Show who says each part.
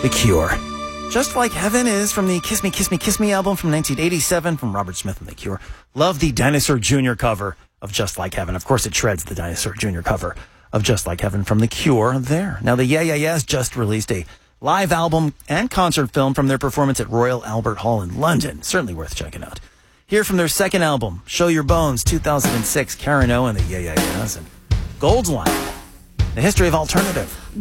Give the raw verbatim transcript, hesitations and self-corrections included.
Speaker 1: The Cure. Just Like Heaven is from the Kiss Me, Kiss Me, Kiss Me album from nineteen eighty-seven from Robert Smith and The Cure. Love the Dinosaur Junior cover of Just Like Heaven. Of course, it shreds the Dinosaur Junior cover of Just Like Heaven from The Cure there. Now, the Yeah Yeah Yeahs just released a live album and concert film from their performance at Royal Albert Hall in London. Certainly worth checking out. Here from their second album, Show Your Bones, two thousand six, Karen O and the Yeah Yeah Yeahs, and Gold's Line, the history of alternative.